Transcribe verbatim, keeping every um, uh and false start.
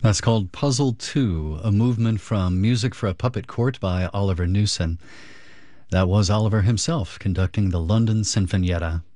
That's called Puzzle two, a movement from Music for a Puppet Court by Oliver Newson. That was Oliver himself conducting the London Sinfonietta.